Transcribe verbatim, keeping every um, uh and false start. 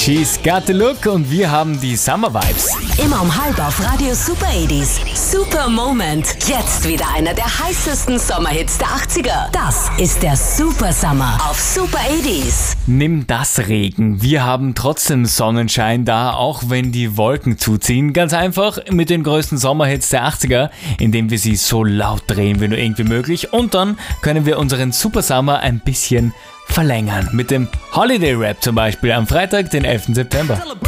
She's Got the Look und wir haben die Summer Vibes. Immer um halb auf Radio Super achtziger. Super Moment. Jetzt wieder einer der heißesten Sommerhits der achtziger. Das ist der Super Summer auf Super achtziger. Nimm das Regen. Wir haben trotzdem Sonnenschein da, auch wenn die Wolken zuziehen. Ganz einfach mit den größten Sommerhits der achtziger, indem wir sie so laut drehen wie nur irgendwie möglich. Und dann können wir unseren Super Summer ein bisschen verlängern. Mit dem Holiday Rap zum Beispiel am Freitag, den elften September.